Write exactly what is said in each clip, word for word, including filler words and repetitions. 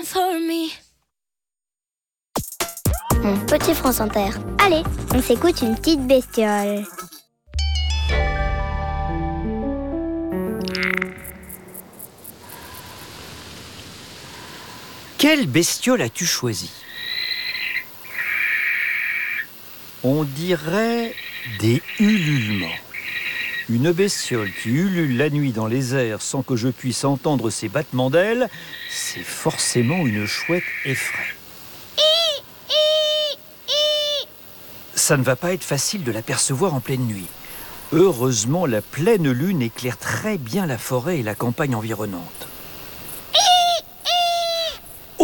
down for me. Mon petit France Inter. Allez, on s'écoute une petite bestiole. Quelle bestiole as-tu choisi ? On dirait des ululements. Une bestiole qui ulule la nuit dans les airs sans que je puisse entendre ses battements d'ailes, c'est forcément une chouette effraie. Ça ne va pas être facile de l'apercevoir en pleine nuit. Heureusement, la pleine lune éclaire très bien la forêt et la campagne environnante. Oh !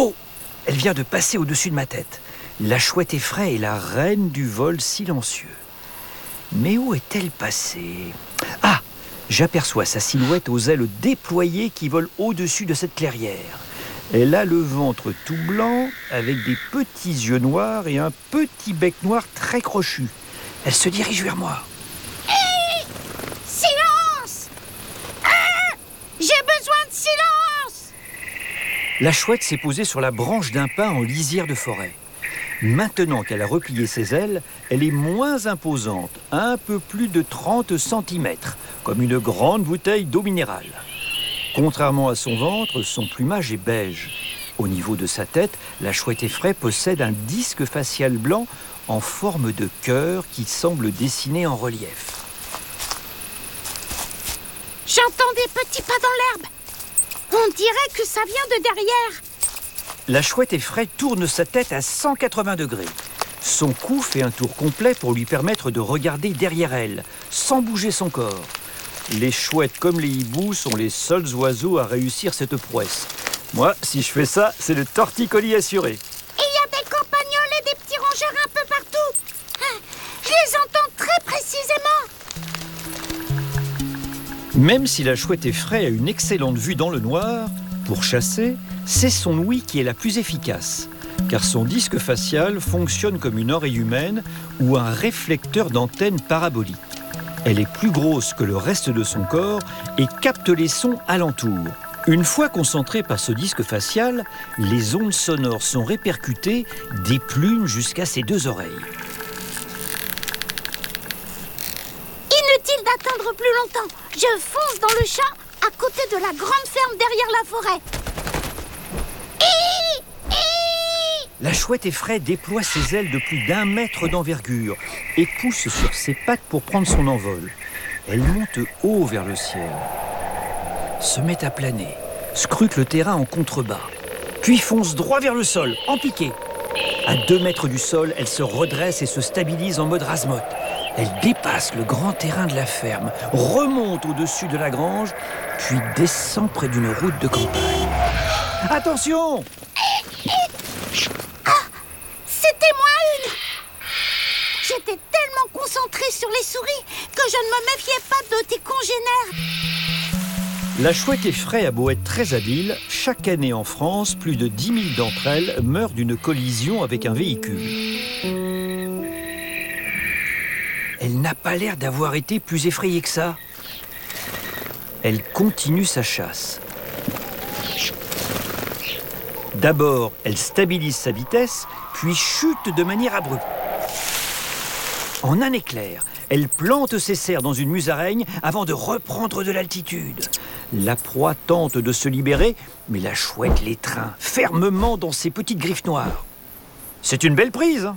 Elle vient de passer au-dessus de ma tête. La chouette effraie est la reine du vol silencieux. Mais où est-elle passée ? Ah ! J'aperçois sa silhouette aux ailes déployées qui volent au-dessus de cette clairière. Elle a le ventre tout blanc, avec des petits yeux noirs et un petit bec noir très crochu. Elle se dirige vers moi. Hé ! Silence ! Ah ! J'ai besoin de silence ! La chouette s'est posée sur la branche d'un pin en lisière de forêt. Maintenant qu'elle a replié ses ailes, elle est moins imposante, un peu plus de trente centimètres, comme une grande bouteille d'eau minérale. Contrairement à son ventre, son plumage est beige. Au niveau de sa tête, la chouette effraie possède un disque facial blanc en forme de cœur qui semble dessiné en relief. J'entends des petits pas dans l'herbe. On dirait que ça vient de derrière. La chouette effraie tourne sa tête à cent quatre-vingts degrés. Son cou fait un tour complet pour lui permettre de regarder derrière elle, sans bouger son corps. Les chouettes comme les hiboux sont les seuls oiseaux à réussir cette prouesse. Moi, si je fais ça, c'est le torticolis assuré. Et il y a des campagnols et des petits rongeurs un peu partout. Je les entends très précisément. Même si la chouette effraie a une excellente vue dans le noir, pour chasser, c'est son ouïe qui est la plus efficace, car son disque facial fonctionne comme une oreille humaine ou un réflecteur d'antenne parabolique. Elle est plus grosse que le reste de son corps et capte les sons alentour. Une fois concentrée par ce disque facial, les ondes sonores sont répercutées des plumes jusqu'à ses deux oreilles. Inutile d'attendre plus longtemps. Je fonce dans le champ à côté de la grande ferme derrière la forêt. Hi, hi. La chouette effraie déploie ses ailes de plus d'un mètre d'envergure et pousse sur ses pattes pour prendre son envol. Elle monte haut vers le ciel, se met à planer, scrute le terrain en contrebas, puis fonce droit vers le sol, en piqué. À deux mètres du sol, elle se redresse et se stabilise en mode rase-motte. Elle dépasse le grand terrain de la ferme, remonte au-dessus de la grange, puis descend près d'une route de campagne. Attention ! Ah, c'était moi une. J'étais tellement concentrée sur les souris que je ne me méfiais pas de tes congénères. La chouette effraie a beau être très habile, chaque année en France, plus de dix mille d'entre elles meurent d'une collision avec un véhicule. Elle n'a pas l'air d'avoir été plus effrayée que ça. Elle continue sa chasse. D'abord, elle stabilise sa vitesse, puis chute de manière abrupte. En un éclair, elle plante ses serres dans une musaraigne avant de reprendre de l'altitude. La proie tente de se libérer, mais la chouette l'étreint fermement dans ses petites griffes noires. C'est une belle prise, hein ?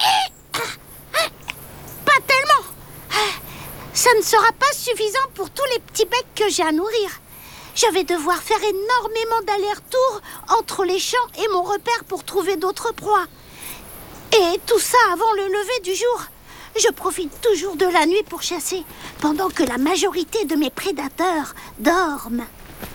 Pas tellement. Ça ne sera pas suffisant pour tous les petits becs que j'ai à nourrir. Je vais devoir faire énormément d'allers-retours entre les champs et mon repère pour trouver d'autres proies. Et tout ça avant le lever du jour. Je profite toujours de la nuit pour chasser, pendant que la majorité de mes prédateurs dorment.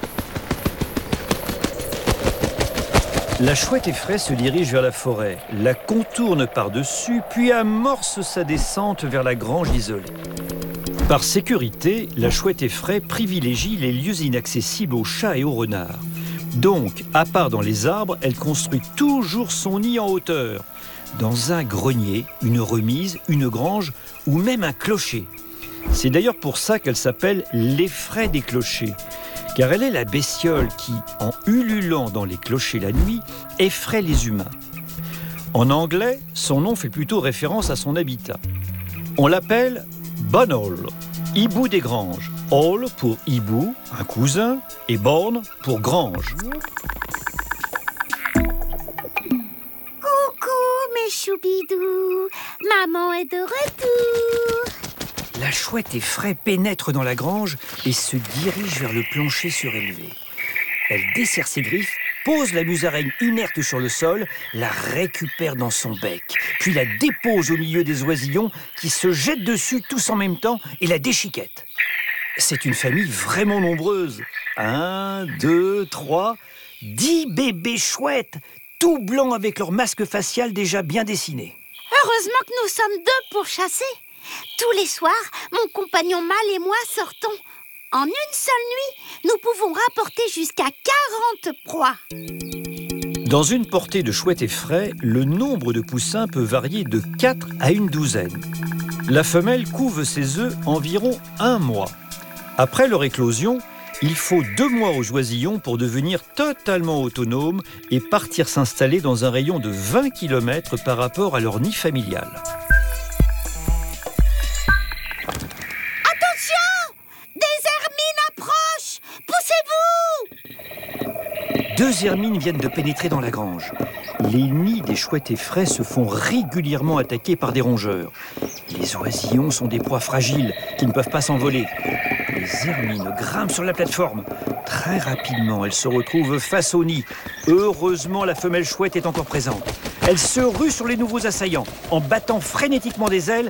La chouette effraie se dirige vers la forêt, la contourne par-dessus, puis amorce sa descente vers la grange isolée. Par sécurité, la chouette effraie privilégie les lieux inaccessibles aux chats et aux renards. Donc, à part dans les arbres, elle construit toujours son nid en hauteur, dans un grenier, une remise, une grange ou même un clocher. C'est d'ailleurs pour ça qu'elle s'appelle l'effraie des clochers, car elle est la bestiole qui, en ululant dans les clochers la nuit, effraie les humains. En anglais, son nom fait plutôt référence à son habitat. On l'appelle Bunhall, hibou des granges. Hall pour hibou, un cousin, et born pour grange. Coucou mes choubidous, maman est de retour. La chouette effraie pénètre dans la grange et se dirige vers le plancher surélevé. Elle desserre ses griffes, pose la musaraigne inerte sur le sol, la récupère dans son bec, puis la dépose au milieu des oisillons qui se jettent dessus tous en même temps et la déchiquettent. C'est une famille vraiment nombreuse. Un, deux, trois, dix bébés chouettes, tout blancs avec leur masque facial déjà bien dessiné. Heureusement que nous sommes deux pour chasser. Tous les soirs, mon compagnon mâle et moi sortons. En une seule nuit, nous pouvons rapporter jusqu'à quarante proies. Dans une portée de chouettes effraies, le nombre de poussins peut varier de quatre à une douzaine. La femelle couve ses œufs environ un mois. Après leur éclosion, il faut deux mois aux oisillons pour devenir totalement autonomes et partir s'installer dans un rayon de vingt kilomètres par rapport à leur nid familial. Deux hermines viennent de pénétrer dans la grange. Les nids des chouettes effraies se font régulièrement attaquer par des rongeurs. Les oisillons sont des proies fragiles qui ne peuvent pas s'envoler. Les hermines grimpent sur la plateforme. Très rapidement, elles se retrouvent face au nid. Heureusement, la femelle chouette est encore présente. Elle se rue sur les nouveaux assaillants. En battant frénétiquement des ailes,